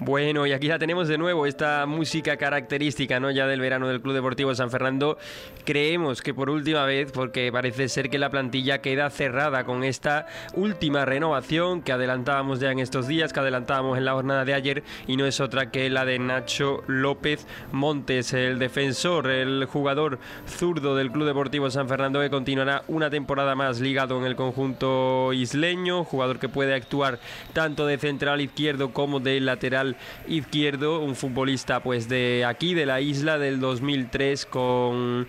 Bueno, y aquí la tenemos de nuevo, esta música característica, ¿no?, ya del verano del Club Deportivo San Fernando. Creemos que por última vez, porque parece ser que la plantilla queda cerrada con esta última renovación que adelantábamos ya en estos días, que adelantábamos en la jornada de ayer, y no es otra que la de Nacho López Montes, el defensor, el jugador zurdo del Club Deportivo San Fernando, que continuará una temporada más ligado en el conjunto isleño, jugador que puede actuar tanto de central izquierdo como de lateral izquierdo, un futbolista pues de aquí, de la isla, del 2003, con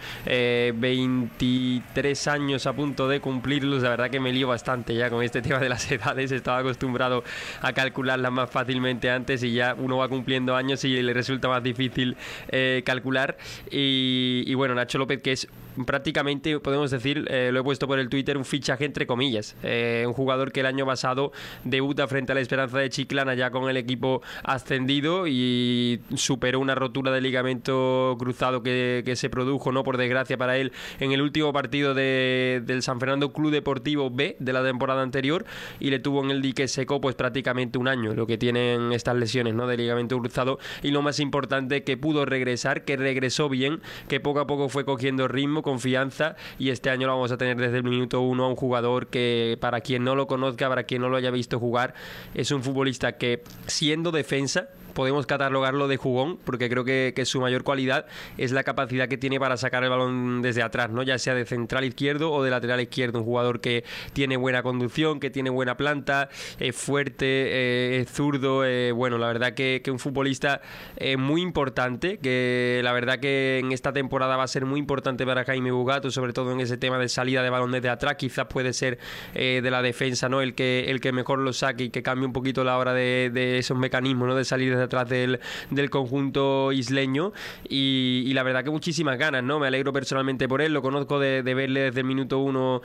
23 años a punto de cumplirlos. La verdad que me lío bastante ya con este tema de las edades, estaba acostumbrado a calcularlas más fácilmente antes y ya uno va cumpliendo años y le resulta más difícil calcular. Y bueno, Nacho López, que es prácticamente, podemos decir, lo he puesto por el Twitter, un fichaje entre comillas, un jugador que el año pasado debuta frente a la Esperanza de Chiclana ya con el equipo ascendido y superó una rotura de ligamento cruzado que se produjo, no por desgracia para él, en el último partido del San Fernando Club Deportivo B de la temporada anterior, y le tuvo en el dique seco pues prácticamente un año, lo que tienen estas lesiones, ¿no?, de ligamento cruzado. Y lo más importante, que pudo regresar, que regresó bien, que poco a poco fue cogiendo ritmo, confianza, y este año lo vamos a tener desde el minuto uno a un jugador que, para quien no lo conozca, para quien no lo haya visto jugar, es un futbolista que, siendo defensa, podemos catalogarlo de jugón, porque creo que su mayor cualidad es la capacidad que tiene para sacar el balón desde atrás, ¿no?, ya sea de central izquierdo o de lateral izquierdo. Un jugador que tiene buena conducción, que tiene buena planta, es fuerte, es zurdo, bueno, la verdad que un futbolista muy importante, que la verdad que en esta temporada va a ser muy importante para Jaime Bugato, sobre todo en ese tema de salida de balón desde atrás. Quizás puede ser de la defensa, ¿no?, el que mejor lo saque y que cambie un poquito la hora de esos mecanismos, ¿no?, de salir desde atrás del conjunto isleño, y la verdad que muchísimas ganas, ¿no? Me alegro personalmente por él, lo conozco de verle desde el minuto uno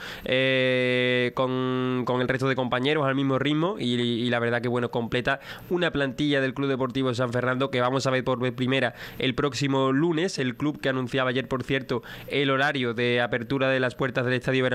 con el resto de compañeros al mismo ritmo, y la verdad que bueno, completa una plantilla del Club Deportivo San Fernando que vamos a ver por vez primera el próximo lunes. El club que anunciaba ayer, por cierto, el horario de apertura de las puertas del Estadio